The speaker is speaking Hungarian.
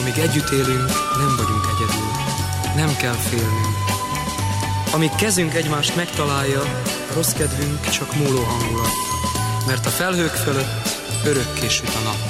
Amíg együtt élünk, nem vagyunk egyedül. Nem kell félnünk. Amíg kezünk egymást megtalálja, rossz kedvünk csak múló hangulat. Mert a felhők fölött örökké süt a nap.